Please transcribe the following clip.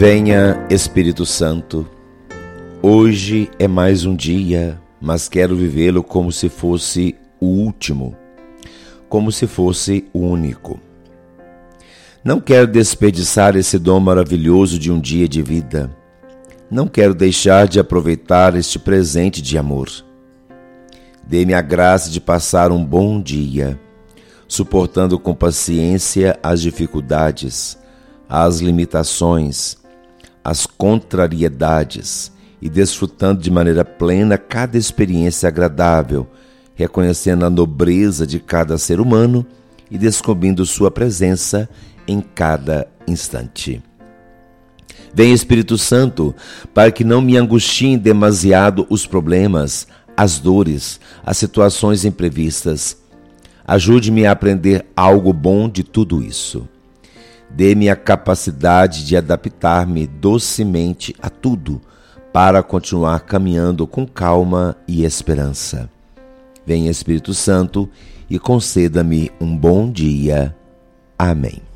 Venha, Espírito Santo, hoje é mais um dia, mas quero vivê-lo como se fosse o último, como se fosse o único. Não quero desperdiçar esse dom maravilhoso de um dia de vida. Não quero deixar de aproveitar este presente de amor. Dê-me a graça de passar um bom dia, suportando com paciência as dificuldades, as limitações, as contrariedades e desfrutando de maneira plena cada experiência agradável, reconhecendo a nobreza de cada ser humano e descobrindo sua presença em cada instante. Vem, Espírito Santo, para que não me angustiem demasiado os problemas, as dores, as situações imprevistas. Ajude-me a aprender algo bom de tudo isso. Dê-me a capacidade de adaptar-me docemente a tudo, para continuar caminhando com calma e esperança. Venha, Espírito Santo, e conceda-me um bom dia. Amém.